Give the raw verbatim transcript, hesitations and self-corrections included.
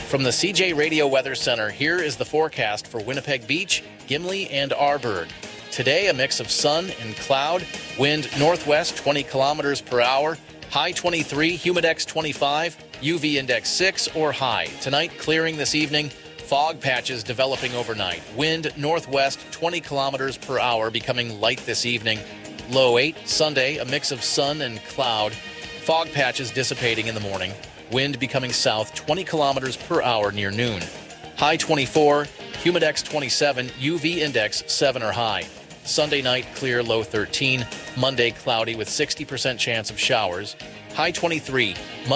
From the C J Radio Weather Center, here is the forecast for Winnipeg Beach, Gimli, and Arborg. Today, a mix of sun and cloud, wind northwest twenty kilometers per hour, high twenty-three, humidex twenty-five, U V index six or high. Tonight, clearing this evening, fog patches developing overnight. Wind northwest twenty kilometers per hour, becoming light this evening. Low eight. Sunday, a mix of sun and cloud, fog patches dissipating in the morning. Wind becoming south twenty kilometers per hour near noon. High twenty-four, humidex twenty-seven, U V index seven or high. Sunday night, clear, low thirteen. Monday, cloudy with sixty percent chance of showers. High twenty-three.